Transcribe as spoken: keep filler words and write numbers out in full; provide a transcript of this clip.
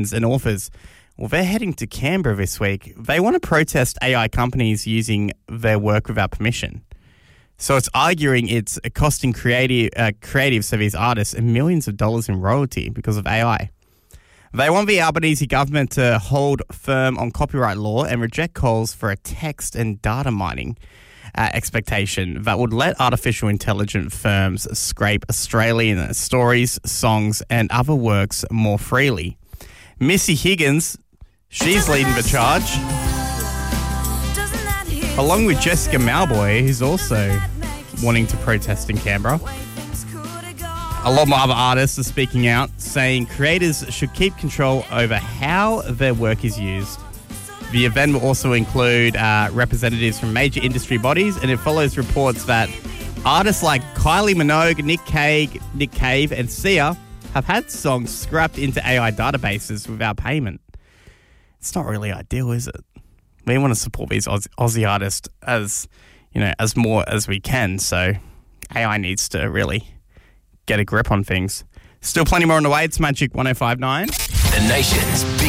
and authors, well, they're heading to Canberra this week. They want to protest A I companies using their work without permission. So it's arguing it's costing creative, uh, creatives, so these artists, millions of dollars in royalty because of A I. They want the Albanese government to hold firm on copyright law and reject calls for a text and data mining uh, expectation that would let artificial intelligence firms scrape Australian stories, songs, and other works more freely. Missy Higgins, she's leading the charge, along with Jessica Mauboy, who's also wanting to protest in Canberra. A lot more other artists are speaking out, saying creators should keep control over how their work is used. The event will also include uh, representatives from major industry bodies, and it follows reports that artists like Kylie Minogue, Nick Cave, Nick Cave, and Sia have had songs scrapped into A I databases without payment. It's not really ideal, is it? We want to support these Aussie, Aussie artists as, you know, as more as we can. So A I needs to really get a grip on things. Still plenty more on the way. It's Magic one oh five point nine. The nation's big